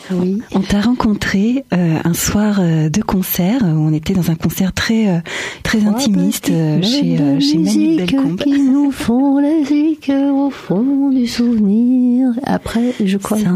Oui. On t'a rencontré un soir de concert où on était dans un concert très intimiste chez Manu Delcombe. Qui nous font la musique au fond du souvenir. Après, je crois.